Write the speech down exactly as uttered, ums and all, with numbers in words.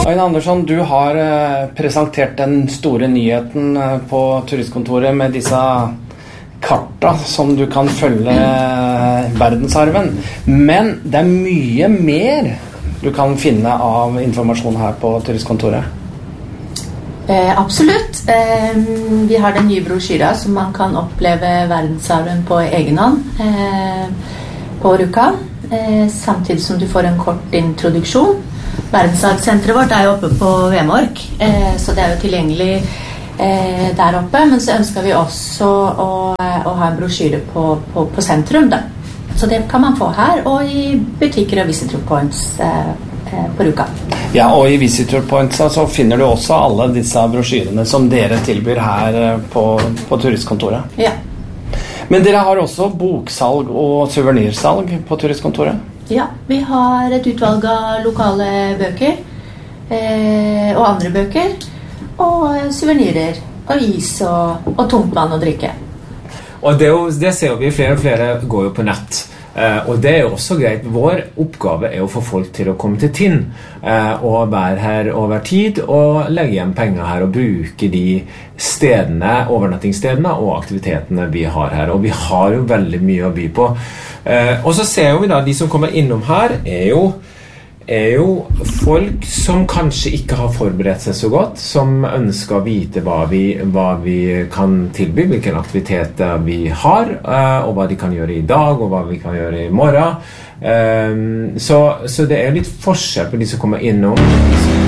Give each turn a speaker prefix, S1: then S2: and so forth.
S1: Aina Andersson, du har presentert den store nyheten på turistkontoret med disse karta som du kan følge verdensarven. Men det er mye mer du kan finne av informasjon her på turistkontoret.
S2: Eh, absolutt. Eh, vi har den nye brosjyra som man kan oppleve verdensarven på egen hånd eh, på Rjukan, eh, samtidig som du får en kort introduksjon. Verdensarvsenteret vårt er jo oppe på Vemork, eh, så det er jo tilgjengelig eh, der oppe, men så ønsker vi også å, å ha en brosjyre på, på, på sentrum da. Så det kan man få her, og i butikker og visitor points eh, på Rjukan.
S1: Ja, og i Visitor Points så finner du også alle disse brosjyrene som dere tilbyr her på, på turistkontoret.
S2: Ja.
S1: Men dere har også boksalg og suvenirsalg på turistkontoret?
S2: Ja, vi har et utvalg av lokale bøker eh, og andre bøker, og suvenirer, og is og, og tungtvann og drikke.
S3: Og det, det ser vi, flere og flere går jo på nett. Uh, og det er jo også greit. Vår oppgave er å få folk til å komme til Tinn uh, og være her over tid og legge igjen penger her og bruke de stedene, overnattingsstedene og aktivitetene vi har her. Og vi har jo veldig mye å by på. Uh, og så ser vi da, de som kommer innom her er jo er jo folk som kanskje ikke har forberedt seg så godt, som ønsker å vite hva vi, hva vi kan tilby, hvilke aktiviteter vi har, og hva de kan gjøre i dag, og hva vi kan gjøre i morgen. Så, så det er litt forskjell på de som kommer innom.